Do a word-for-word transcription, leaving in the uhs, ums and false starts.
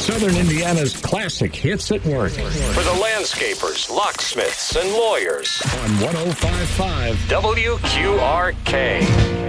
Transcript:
Southern Indiana's classic hits at work. For the landscapers, locksmiths, and lawyers. On one oh five point five W Q R K.